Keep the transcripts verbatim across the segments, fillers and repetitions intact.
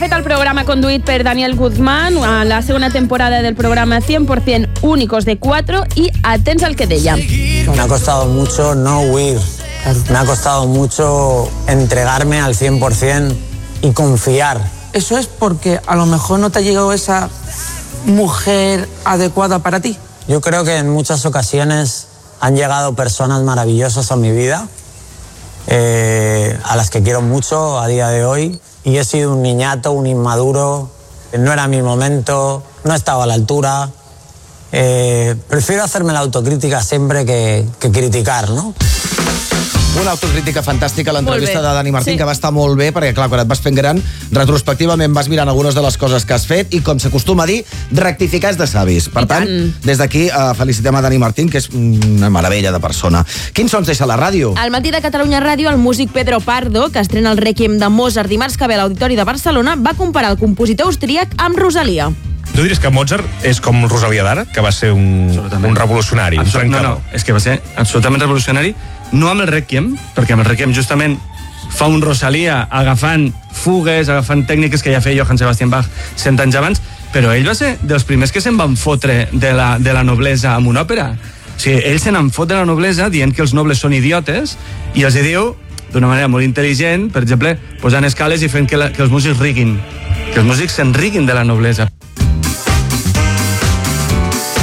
Fet el programa conduït per Daniel Guzmán, a la segona temporada del programa cien por ciento únicos de cuatro, y atents al que deia. Me ha costado mucho no huir, me ha costado mucho entregarme al cien por ciento y confiar. Eso es porque a lo mejor no te ha llegado esa mujer adecuada para ti. Yo creo que en muchas ocasiones han llegado personas maravillosas a mi vida, eh, a las que quiero mucho a día de hoy, y he sido un niñato, un inmaduro, no era mi momento, no estaba a la altura. Eh, prefiero hacerme la autocrítica siempre que, que criticar, ¿no? Una autocrítica fantàstica a l'entrevista Molt bé. de Dani Martín, Sí. que va estar molt bé, perquè clar, quan et vas fent gran, retrospectivament vas mirant algunes de les coses que has fet i, com s'acostuma a dir, rectificar és de savis. Per I tant, tant. des d'aquí eh, felicitem a Dani Martín, que és una meravella de persona. Quins sons deixa la ràdio? Al matí de Catalunya Ràdio, el músic Pedro Pardo, que estrena el Rèquiem de Mozart dimarts que ve a l'Auditori de Barcelona, va comparar el compositor austríac amb Rosalia. Tu diries que Mozart és com Rosalia d'ara, que va ser un, un revolucionari, un Absolut, no, trencador? no, és que va ser absolutament revolucionari, no amb el Rèquiem, perquè amb el Rèquiem justament fa un Rosalia agafant fugues, agafant tècniques que ja feia Johann Sebastian Bach cent anys abans, però ell va ser dels primers que se'n van fotre de la, de la noblesa amb una òpera. O sigui, ell se n'en fot de la noblesa dient que els nobles són idiotes i els diu d'una manera molt intel·ligent, per exemple, posant escales i fent que, la, que els músics riguin, que els músics se'n riguin de la noblesa.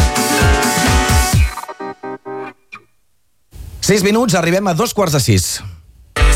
Sis minuts, arribem a dos quarts de sis.